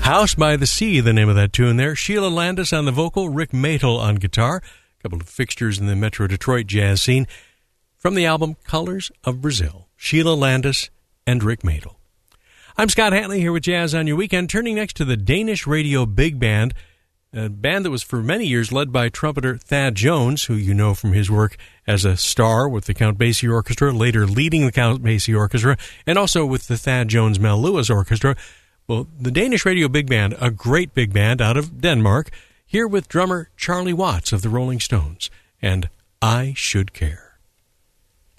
House by the Sea, the name of that tune there. Sheila Landis on the vocal, Rick Matel on guitar. A couple of fixtures in the Metro Detroit jazz scene. From the album Colors of Brazil, Sheila Landis and Rick Matel. I'm Scott Hanley here with Jazz on Your Weekend, turning next to the Danish Radio Big Band, a band that was for many years led by trumpeter Thad Jones, who you know from his work as a star with the Count Basie Orchestra, later leading the Count Basie Orchestra, and also with the Thad Jones Mel Lewis Orchestra. Well, the Danish Radio Big Band, a great big band out of Denmark, here with drummer Charlie Watts of the Rolling Stones, and I Should Care.